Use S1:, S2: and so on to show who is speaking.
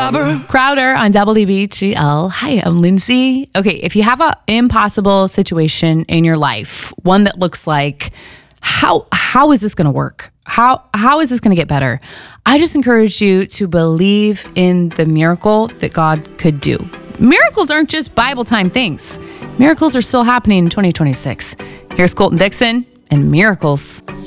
S1: Crowder on WBGL. Hi, I'm Lindsay. Okay, if you have an impossible situation in your life, one that looks like, how is this going to work? How is this going to get better? I just encourage you to believe in the miracle that God could do. Miracles aren't just Bible time things. Miracles are still happening in 2026. Here's Colton Dixon and Miracles.